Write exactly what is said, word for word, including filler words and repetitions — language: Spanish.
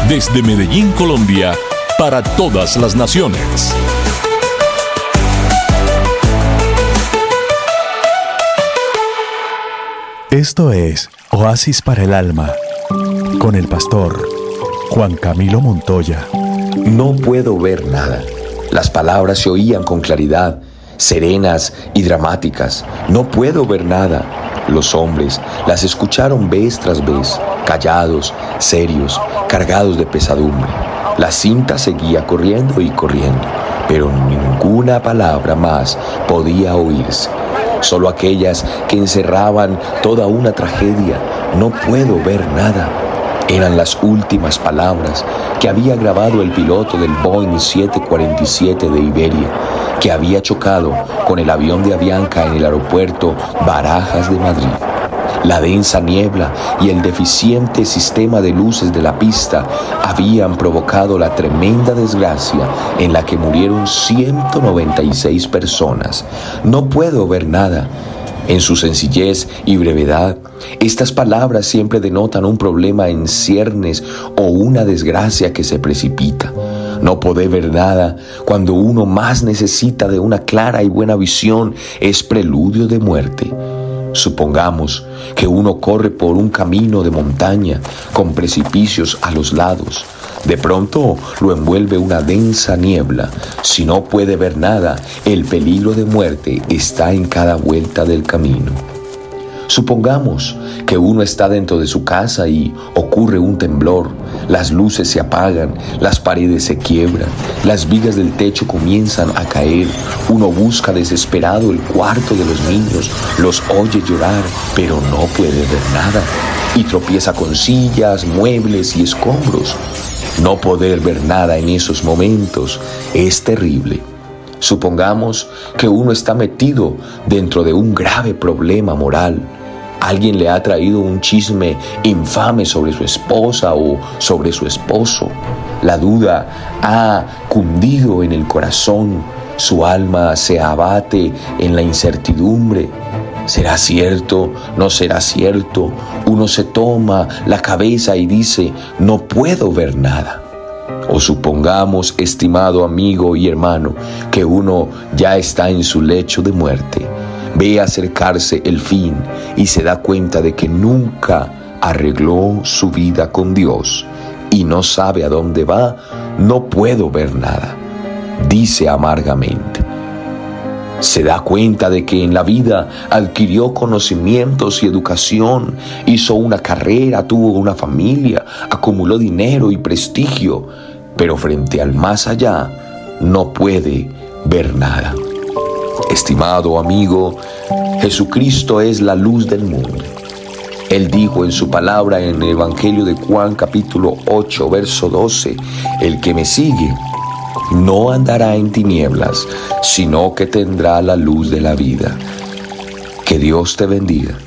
Desde Medellín, Colombia, para todas las naciones. Esto es Oasis para el Alma, con el pastor Juan Camilo Montoya. No puedo ver nada. Las palabras se oían con claridad, serenas y dramáticas. No puedo ver nada. Los hombres las escucharon vez tras vez, callados, serios, cargados de pesadumbre. La cinta seguía corriendo y corriendo, pero ninguna palabra más podía oírse. Solo aquellas que encerraban toda una tragedia. No puedo ver nada. Eran las últimas palabras que había grabado el piloto del Boeing siete cuarenta y siete de Iberia, que había chocado con el avión de Avianca en el aeropuerto Barajas de Madrid. La densa niebla y el deficiente sistema de luces de la pista habían provocado la tremenda desgracia en la que murieron ciento noventa y seis personas. No puedo ver nada. En su sencillez y brevedad, estas palabras siempre denotan un problema en ciernes o una desgracia que se precipita. No poder ver nada cuando uno más necesita de una clara y buena visión es preludio de muerte. Supongamos que uno corre por un camino de montaña con precipicios a los lados. De pronto lo envuelve una densa niebla. Si no puede ver nada, el peligro de muerte está en cada vuelta del camino. Supongamos que uno está dentro de su casa y ocurre un temblor. Las luces se apagan, las paredes se quiebran, las vigas del techo comienzan a caer. Uno busca desesperado el cuarto de los niños, los oye llorar, pero no puede ver nada. Y tropieza con sillas, muebles y escombros. No poder ver nada en esos momentos es terrible. Supongamos que uno está metido dentro de un grave problema moral. Alguien le ha traído un chisme infame sobre su esposa o sobre su esposo. La duda ha cundido en el corazón. Su alma se abate en la incertidumbre. ¿Será cierto? ¿No será cierto? Uno se toma la cabeza y dice, no puedo ver nada. O supongamos, estimado amigo y hermano, que uno ya está en su lecho de muerte. Ve acercarse el fin y se da cuenta de que nunca arregló su vida con Dios y no sabe a dónde va. No puedo ver nada, dice amargamente. Se da cuenta de que en la vida adquirió conocimientos y educación, hizo una carrera, tuvo una familia, acumuló dinero y prestigio, pero frente al más allá no puede ver nada. Estimado amigo, Jesucristo es la luz del mundo. Él dijo en su palabra en el Evangelio de Juan capítulo ocho, verso doce, el que me sigue no andará en tinieblas, sino que tendrá la luz de la vida. Que Dios te bendiga.